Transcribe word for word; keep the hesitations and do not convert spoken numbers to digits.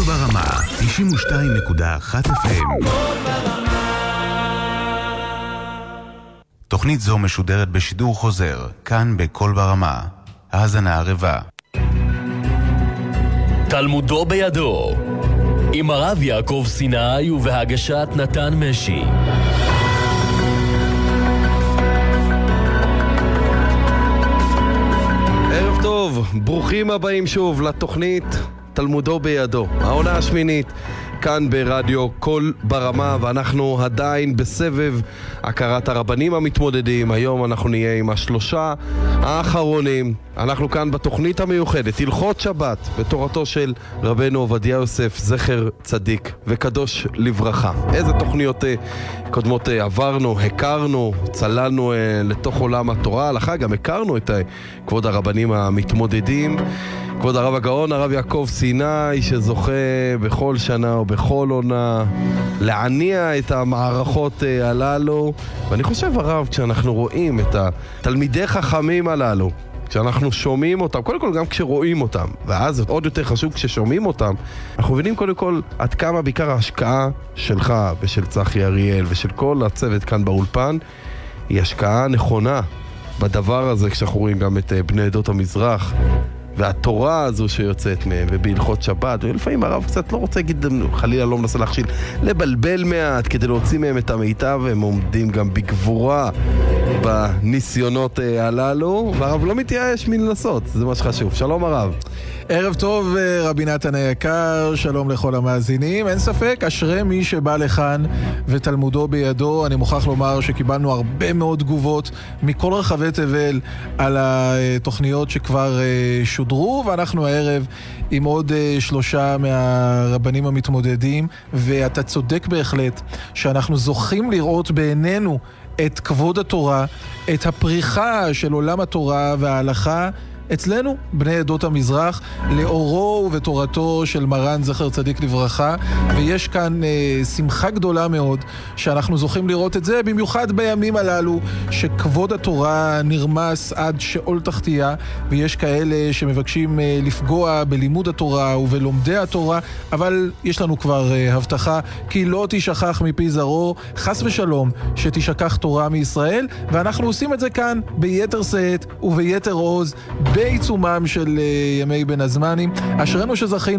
ברמה, תשעים ושתיים נקודה אחת אף אם. תוכנית זו משודרת בשידור חוזר, כאן בכל ברמה. האזנה ערבה. תלמודו בידו, עם הרב יעקב סיני ובהגשת נתן משי. ערב טוב, ברוכים הבאים שוב לתוכנית תלמודו בידו, העונה השמינית כאן ברדיו כל ברמה, ואנחנו עדיין בסבב הכרת הרבנים המתמודדים. היום אנחנו נהיה עם השלושה האחרונים. אנחנו כאן בתוכנית המיוחדת הלכות שבת בתורתו של רבנו עובדיה יוסף, זכר צדיק וקדוש לברכה. איזה תוכניות אה, קודמות אה, עברנו, הכרנו, צללנו אה, לתוך עולם התורה, הלכה גם הכרנו את אה, כבוד הרבנים המתמודדים, כבוד הרב הגאון, הרב יעקב סיני, שזוכה בכל שנה ובכל עונה להניע את המערכות אה, הללו. ואני חושב הרב, כשאנחנו רואים את התלמידי חכמים הללו, כשאנחנו שומעים אותם, קודם כל גם כשרואים אותם, ואז עוד יותר חשוב כששומעים אותם, אנחנו מבינים קודם כל עד כמה בעיקר ההשקעה שלך ושל צחי אריאל ושל כל הצוות כאן באולפן היא השקעה נכונה בדבר הזה, כשאנחנו רואים גם את בני עדות המזרח והתורה הזו שיוצאת מהם, ובהלכות שבת, ולפעמים הרב קצת לא רוצה להגיד, חלילה לא מנסה להכשיל, לבלבל מעט כדי להוציא מהם את המיטב, והם עומדים גם בגבורה בניסיונות הללו, והרב לא מתייאש מלנסות, זה מה שחשוב. שלום הרב. ערב טוב רבי נתן היקר, שלום לכל המאזינים. אין ספק, אשרי מי שבא לכאן ותלמודו בידו. אני מוכרח לומר שקיבלנו הרבה מאוד תגובות מכל רחבי תבל על התוכניות שכבר שודרו, ואנחנו הערב עם עוד שלושה מהרבנים המתמודדים, ואתה צודק בהחלט שאנחנו זוכים לראות בעינינו את כבוד התורה, את הפריחה של עולם התורה וההלכה אצלנו, בני עדות המזרח, לאורו ובתורתו של מרן זכר צדיק לברכה. ויש כאן אה, שמחה גדולה מאוד שאנחנו זוכים לראות את זה, במיוחד בימים הללו שכבוד התורה נרמס עד שאול תחתיה, ויש כאלה שמבקשים אה, לפגוע בלימוד התורה ובלומדי התורה, אבל יש לנו כבר אה, הבטחה כי לא תשכח מפי זרעו, חס ושלום שתשכח תורה מישראל, ואנחנו עושים את זה כאן ביתר שאת וביתר עוז בעיצומם של ימי בין הזמנים. אשרנו שזכינו